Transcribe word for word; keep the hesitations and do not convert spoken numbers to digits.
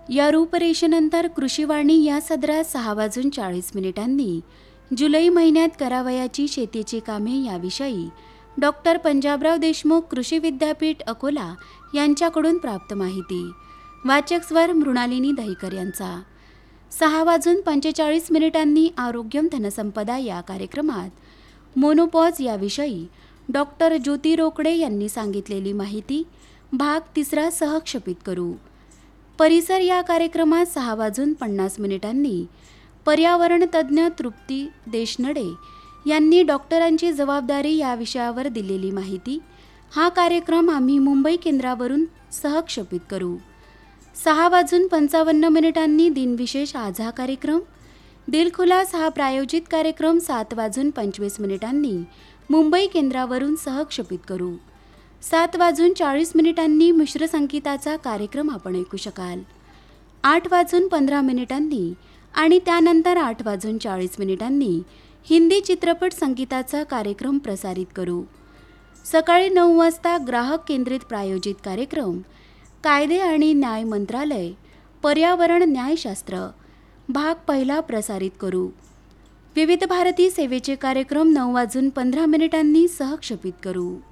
या रूपरेषेनंतर कृषीवाणी या सदरात सहा वाजून चाळीस मिनिटांनी जुलै महिन्यात करावयाची शेतीची कामे याविषयी डॉक्टर पंजाबराव देशमुख कृषी विद्यापीठ अकोला यांच्याकडून प्राप्त माहिती. वाचक स्वर मृणालिनी दहिकर यांचा. सहा वाजून पंचेचाळीस मिनिटांनी आरोग्यम धनसंपदा या कार्यक्रमात मोनोपॉज याविषयी डॉक्टर ज्योती रोकडे यांनी सांगितलेली माहिती भाग तिसरा सहक्षेपित करू. परिसर या कार्यक्रमात सहा वाजून पन्नास मिनिटांनी पर्यावरण तज्ज्ञ तृप्ती देशनडे यांनी डॉक्टरांची जबाबदारी या विषयावर दिलेली माहिती. हा कार्यक्रम आम्ही मुंबई केंद्रावरून सहक्षेपित करू. सहा वाजून पंचावन्न मिनिटांनी दिनविशेष आज हा कार्यक्रम. दिलखुलास हा प्रायोजित कार्यक्रम सात वाजून पंचवीस मिनिटांनी मुंबई केंद्रावरून सहक्षेपित करू. सात वाजून चाळीस मिनिटांनी मिश्र संगीताचा कार्यक्रम आपण ऐकू शकाल. आठ वाजून पंधरा मिनिटांनी आणि त्यानंतर आठ वाजून चाळीस मिनिटांनी हिंदी चित्रपट संगीताचा कार्यक्रम प्रसारित करू. सकाळी नऊ वाजता ग्राहक केंद्रित प्रायोजित कार्यक्रम कायदे आणि न्याय मंत्रालय पर्यावरण न्यायशास्त्र भाग पहिला प्रसारित करू. विविध भारती सेवेचे कार्यक्रम नऊ वाजून पंधरा मिनिटांनी सहक्षेपित करू.